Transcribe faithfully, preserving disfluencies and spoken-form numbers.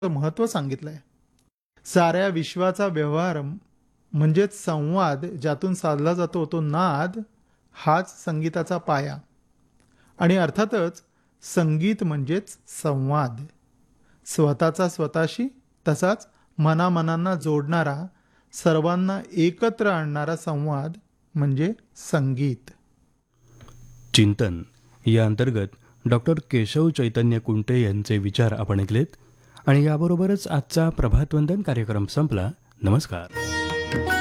महत्त्व सांगितलंय. साऱ्या विश्वाचा व्यवहार म्हणजेच संवाद ज्यातून साधला जातो तो नाद हाच संगीताचा पाया. आणि अर्थातच संगीत म्हणजेच संवाद. स्वतःचा स्वतःशी तसाच मनामनांना जोडणारा, सर्वांना एकत्र आणणारा संवाद म्हणजे संगीत. चिंतन या अंतर्गत डॉक्टर केशव चैतन्य कुंटे यांचे विचार आपण ऐकलेत. आणि याबरोबरच आजचा प्रभातवंदन कार्यक्रम संपला. नमस्कार.